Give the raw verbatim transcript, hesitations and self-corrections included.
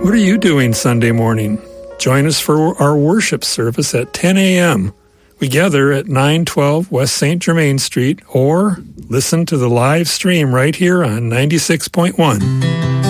What are you doing Sunday morning? Join us for our worship service at ten a.m. We gather at nine twelve West Saint Germain Street, or listen to the live stream right here on ninety-six point one.